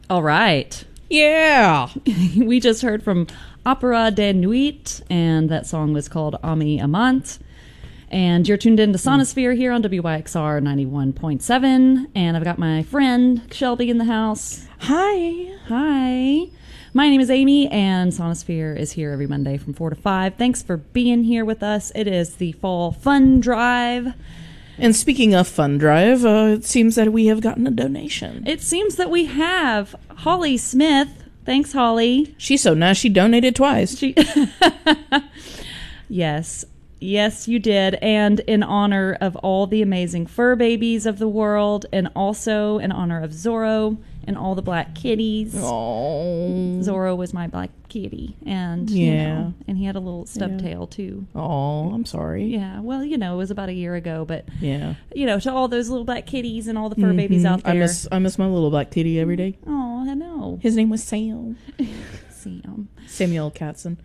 All right. Yeah. We just heard from Opera de Nuit, and that song was called Ami Amant. And you're tuned in to Sonosphere here on WYXR 91.7. And I've got my friend Shelby in the house. Hi. Hi. My name is Amy, and Sonosphere is here every Monday from 4 to 5. Thanks for being here with us. It is the Fall Fun Drive. And speaking of Fun Drive, it seems that we have gotten a donation. It seems that we have Holly Smith. Thanks, Holly. She's so nice, she donated twice. Yes. Yes, you did. And in honor of all the amazing fur babies of the world, and also in honor of Zorro and all the black kitties. Oh. Zorro was my black kitty. And, yeah. And he had a little stub tail, too. Oh, I'm sorry. Yeah, well, it was about a year ago, but, yeah, to all those little black kitties and all the fur babies out there. I miss my little black kitty every day. Oh, I know. His name was Sam. Samuel Katzen.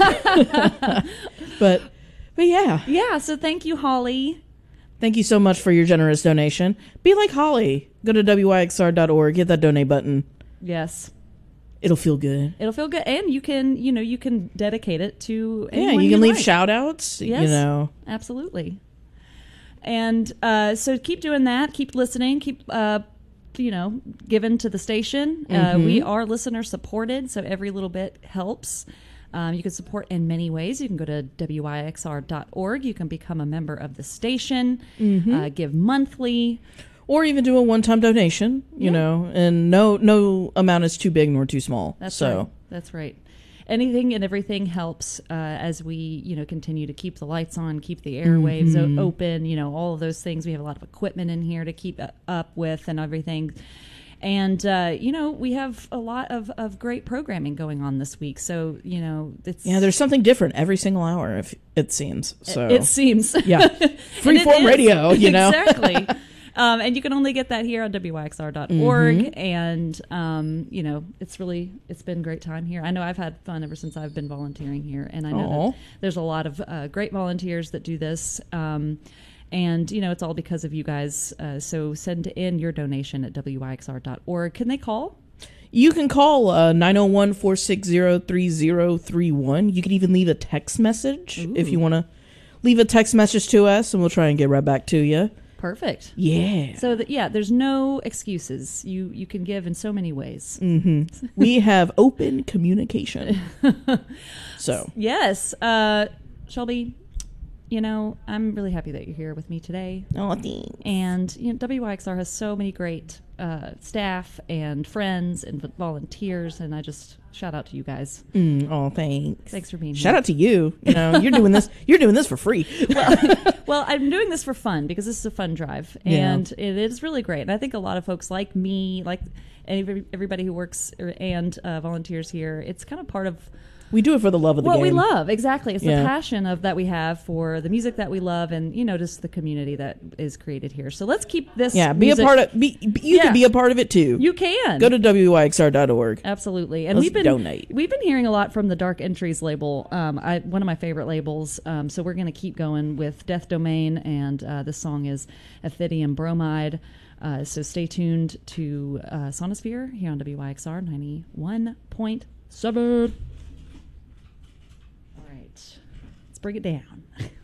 But yeah. Yeah, so thank you, Holly. Thank you so much for your generous donation. Be like Holly. Go to wyxr.org, hit that donate button. Yes. It'll feel good. It'll feel good. And you can dedicate it to anyone. Yeah, you can leave shout outs. Yes, absolutely. And so keep doing that. Keep listening. Keep, giving to the station. We are listener supported, so every little bit helps. You can support in many ways. You can go to wyxr.org. You can become a member of the station, give monthly. Or even do a one-time donation, you know, and no amount is too big nor too small. Right. That's right. Anything and everything helps as we, continue to keep the lights on, keep the airwaves open, all of those things. We have a lot of equipment in here to keep up with and everything. And, we have a lot of great programming going on this week. So, it's... Yeah, there's something different every single hour, if it seems. So it seems. Yeah. Freeform radio, Exactly. And you can only get that here on wyxr.org. And, it's been a great time here. I know I've had fun ever since I've been volunteering here. And I know that there's a lot of great volunteers that do this. And, it's all because of you guys. So send in your donation at wyxr.org. Can they call? You can call 901-460-3031. You can even leave a text message if you want to leave a text message to us, and we'll try and get right back to you. Perfect. Yeah. So, there's no excuses. You can give in so many ways. Mm-hmm. We have open communication. So. Yes. Shelby, I'm really happy that you're here with me today. Oh, thanks. And, WYXR has so many great staff and friends and volunteers, and I just shout out to you guys. Oh, thanks. Thanks for being here. Shout out to you. You're doing this. You're doing this for free. Well, I'm doing this for fun because this is a fun drive, and it is really great. And I think a lot of folks like me, like everybody who works and volunteers here, it's kind of part of. We do it for the love of the game. What we love, exactly. It's the passion that we have for the music that we love, and just the community that is created here. So let's keep this. Yeah, be a part of. You can be a part of it too. You can go to wyxr.org. Absolutely, and let's donate. We've been hearing a lot from the Dark Entries label. One of my favorite labels. So we're going to keep going with Death Domain, and this song is Ethidium Bromide. So stay tuned to Sonosphere here on WYXR 91.7. Let's bring it down.